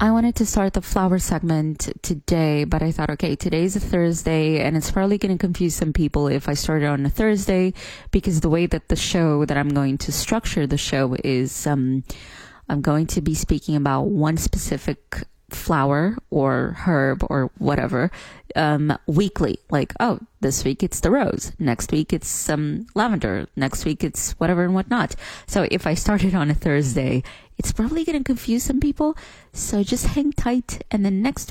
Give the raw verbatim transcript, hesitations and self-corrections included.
I wanted to start the flower segment today, but I thought, okay, today's a Thursday, and it's probably going to confuse some people if I start it on a Thursday, because the way that the show, that I'm going to structure the show is, um, I'm going to be speaking about one specific flower or herb or whatever um weekly. Like, oh, this week it's the rose, next week it's um lavender, next week it's whatever and whatnot. So if I started on a Thursday, it's probably going to confuse some people, so just hang tight, and then next